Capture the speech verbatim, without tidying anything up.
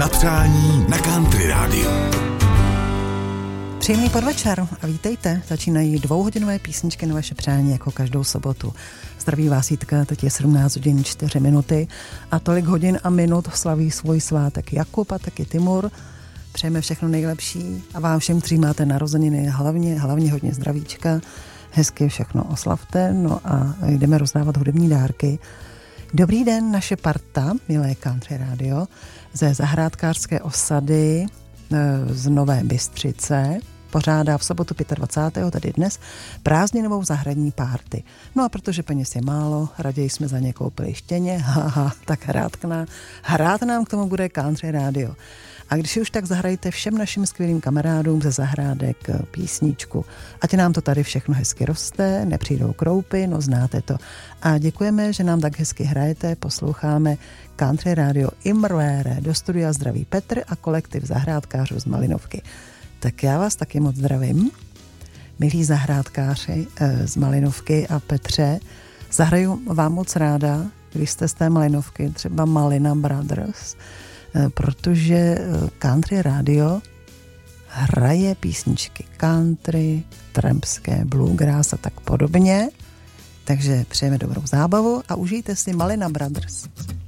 Na přání na Country rádiu. Příjemný podvečer a vítejte. Začínají dvouhodinové písničky na vaše přání jako každou sobotu. Zdraví vás Jitka, teď je sedmnáct hodin čtyři minuty a tolik hodin a minut slaví svůj svátek Jakub a taky Timur. Přejeme všechno nejlepší a vám všem, kteří máte narozeniny, hlavně, hlavně hodně zdravíčka. Hezky všechno oslavte, no a jdeme rozdávat hudební dárky. Dobrý den, naše parta, milé Country Radio, ze zahrádkářské osady z Nové Bystřice pořádá v sobotu dvacátého pátého tedy dnes, prázdninovou zahradní párty. No a protože peněz je málo, raději jsme za ně koupili štěně, haha, tak hrát k nám, hrát nám k tomu bude Country Radio. A když už tak zahrajte všem našim skvělým kamarádům ze zahrádek písničku. Ať nám to tady všechno hezky roste, nepřijdou kroupy, no znáte to. A děkujeme, že nám tak hezky hrajete, posloucháme Country Radio Imrvére. Do studia zdraví Petr a kolektiv zahrádkářů z Malinovky. Tak já vás taky moc zdravím, milí zahrádkáři z Malinovky a Petře. Zahraju vám moc ráda, když jste z té Malinovky, třeba Malina Brothers, protože Country Radio hraje písničky country, trampské, bluegrass a tak podobně. Takže přejeme dobrou zábavu a užijte si Malina Brothers.